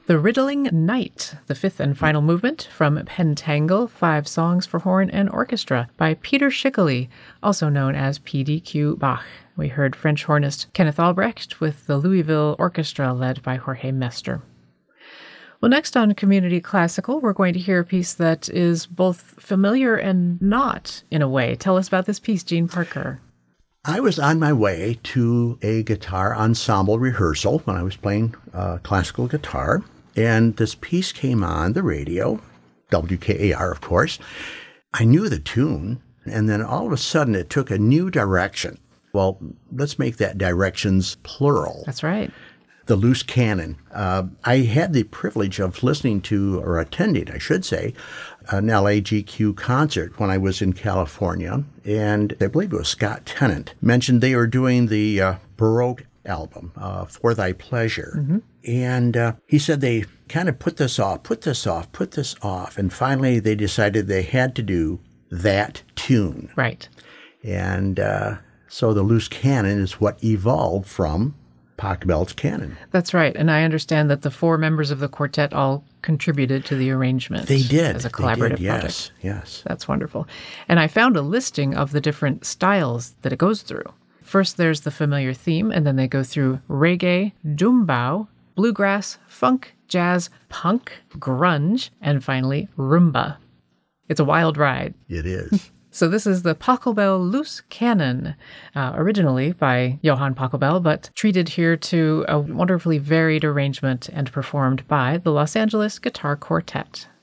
The Riddling Knight, the fifth and final movement from Pentangle, 5 Songs for Horn and Orchestra by Peter Schickele, also known as PDQ Bach. We heard French hornist Kenneth Albrecht with the Louisville Orchestra led by Jorge Mester. Well, next on Community Classical, we're going to hear a piece that is both familiar and not, in a way. Tell us about this piece, Gene Parker. I was on my way to a guitar ensemble rehearsal when I was playing classical guitar, and this piece came on the radio, WKAR, of course. I knew the tune, and then all of a sudden it took a new direction. Well, let's make that directions plural. That's right. The Loose Cannon. I had the privilege of listening to, or attending, I should say, an LAGQ concert when I was in California, and I believe it was Scott Tennant mentioned they were doing the Baroque album, For Thy Pleasure. Mm-hmm. And he said they kind of put this off, and finally they decided they had to do that tune. Right. And so the Loose Cannon is what evolved from Pachelbel's canon. That's right. And I understand that the 4 members of the quartet all contributed to the arrangement. They did. As a collaborative project. Yes. That's wonderful. And I found a listing of the different styles that it goes through. First, there's the familiar theme, and then they go through reggae, doombao, bluegrass, funk, jazz, punk, grunge, and finally, rumba. It's a wild ride. It is. So this is the Pachelbel Loose Cannon, originally by Johann Pachelbel, but treated here to a wonderfully varied arrangement and performed by the Los Angeles Guitar Quartet.